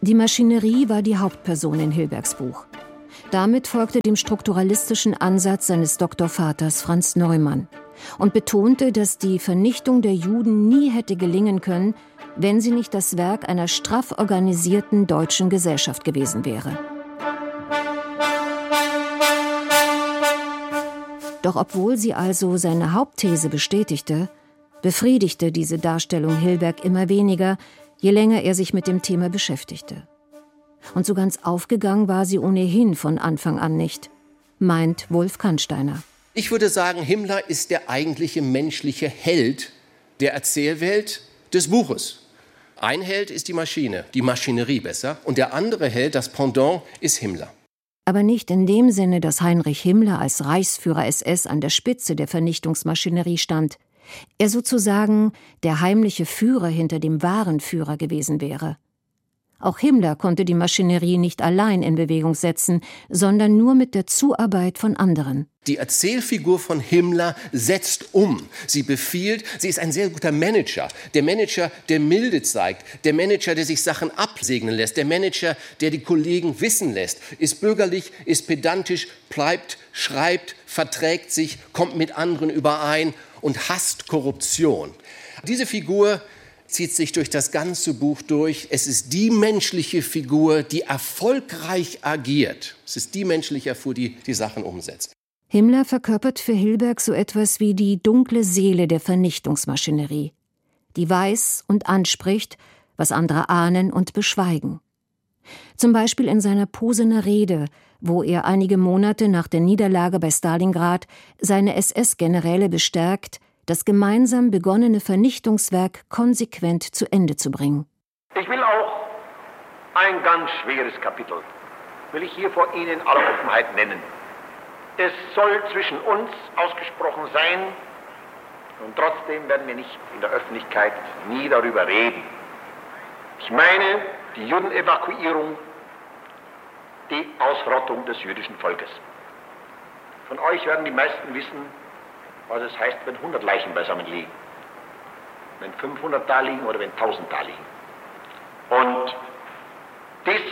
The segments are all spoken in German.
Die Maschinerie war die Hauptperson in Hilbergs Buch. Damit folgte dem strukturalistischen Ansatz seines Doktorvaters Franz Neumann und betonte, dass die Vernichtung der Juden nie hätte gelingen können, wenn sie nicht das Werk einer straff organisierten deutschen Gesellschaft gewesen wäre. Doch obwohl sie also seine Hauptthese bestätigte, befriedigte diese Darstellung Hilberg immer weniger, je länger er sich mit dem Thema beschäftigte. Und so ganz aufgegangen war sie ohnehin von Anfang an nicht, meint Wolf Kannsteiner. Ich würde sagen, Himmler ist der eigentliche menschliche Held der Erzählwelt des Buches. Ein Held ist die Maschine, die Maschinerie besser, und der andere Held, das Pendant, ist Himmler. Aber nicht in dem Sinne, dass Heinrich Himmler als Reichsführer SS an der Spitze der Vernichtungsmaschinerie stand, er sozusagen der heimliche Führer hinter dem wahren Führer gewesen wäre. Auch Himmler konnte die Maschinerie nicht allein in Bewegung setzen, sondern nur mit der Zuarbeit von anderen. Die Erzählfigur von Himmler setzt um. Sie befiehlt, sie ist ein sehr guter Manager. Der Manager, der Milde zeigt. Der Manager, der sich Sachen absegnen lässt. Der Manager, der die Kollegen wissen lässt. Ist bürgerlich, ist pedantisch, bleibt, schreibt, verträgt sich, kommt mit anderen überein und hasst Korruption. Diese Figur zieht sich durch das ganze Buch durch. Es ist die menschliche Figur, die erfolgreich agiert. Es ist die menschliche Figur, die die Sachen umsetzt. Himmler verkörpert für Hilberg so etwas wie die dunkle Seele der Vernichtungsmaschinerie, die weiß und anspricht, was andere ahnen und beschweigen. Zum Beispiel in seiner Posener Rede, wo er einige Monate nach der Niederlage bei Stalingrad seine SS-Generäle bestärkt, das gemeinsam begonnene Vernichtungswerk konsequent zu Ende zu bringen. Ich will auch ein ganz schweres Kapitel, will ich hier vor Ihnen in aller Offenheit nennen. Es soll zwischen uns ausgesprochen sein und trotzdem werden wir nicht in der Öffentlichkeit nie darüber reden. Ich meine die Judenevakuierung, die Ausrottung des jüdischen Volkes. Von euch werden die meisten wissen, was es heißt, wenn 100 Leichen beisammen liegen, wenn 500 da liegen oder wenn 1000 da liegen. Und dies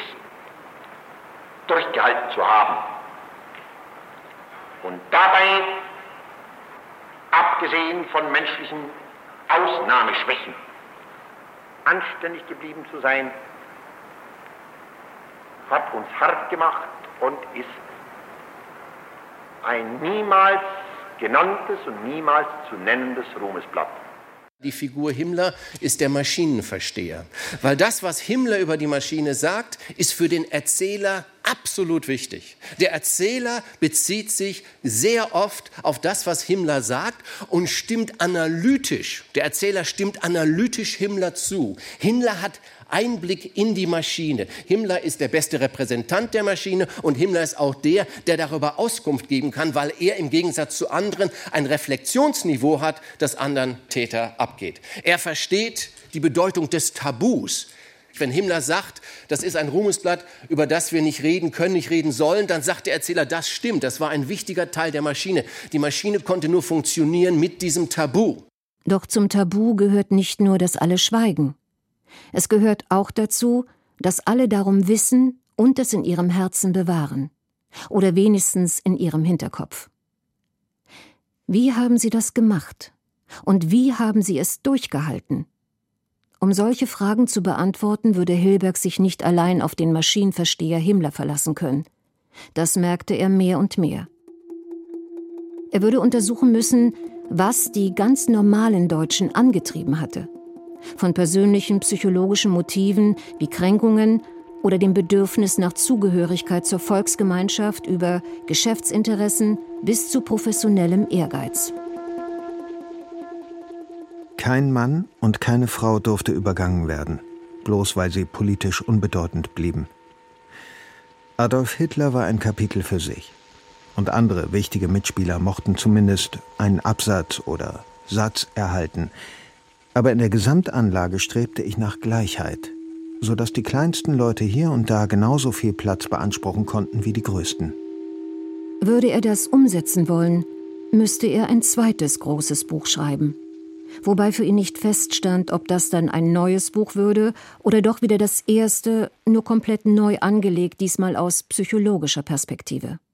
durchgehalten zu haben und dabei, abgesehen von menschlichen Ausnahmeschwächen, anständig geblieben zu sein, hat uns hart gemacht und ist ein niemals genanntes und niemals zu nennendes Ruhmesblatt. Die Figur Himmler ist der Maschinenversteher, weil das, was Himmler über die Maschine sagt, ist für den Erzähler absolut wichtig. Der Erzähler bezieht sich sehr oft auf das, was Himmler sagt und stimmt analytisch. Der Erzähler stimmt analytisch Himmler zu. Himmler hat Einblick in die Maschine. Himmler ist der beste Repräsentant der Maschine und Himmler ist auch der darüber Auskunft geben kann, weil er im Gegensatz zu anderen ein Reflexionsniveau hat, das anderen Täter abgeht. Er versteht die Bedeutung des Tabus. Wenn Himmler sagt, das ist ein Ruhmesblatt, über das wir nicht reden können, nicht reden sollen, dann sagt der Erzähler, das stimmt, das war ein wichtiger Teil der Maschine. Die Maschine konnte nur funktionieren mit diesem Tabu. Doch zum Tabu gehört nicht nur, dass alle schweigen. Es gehört auch dazu, dass alle darum wissen und es in ihrem Herzen bewahren. Oder wenigstens in ihrem Hinterkopf. Wie haben sie das gemacht? Und wie haben sie es durchgehalten? Um solche Fragen zu beantworten, würde Hilberg sich nicht allein auf den Maschinenversteher Himmler verlassen können. Das merkte er mehr und mehr. Er würde untersuchen müssen, was die ganz normalen Deutschen angetrieben hatte. Von persönlichen psychologischen Motiven wie Kränkungen oder dem Bedürfnis nach Zugehörigkeit zur Volksgemeinschaft über Geschäftsinteressen bis zu professionellem Ehrgeiz. Kein Mann und keine Frau durfte übergangen werden, bloß weil sie politisch unbedeutend blieben. Adolf Hitler war ein Kapitel für sich. Und andere wichtige Mitspieler mochten zumindest einen Absatz oder Satz erhalten. Aber in der Gesamtanlage strebte ich nach Gleichheit, sodass die kleinsten Leute hier und da genauso viel Platz beanspruchen konnten wie die größten. Würde er das umsetzen wollen, müsste er ein zweites großes Buch schreiben. wobei für ihn nicht feststand, ob das dann ein neues Buch würde oder doch wieder das erste, nur komplett neu angelegt, diesmal aus psychologischer Perspektive.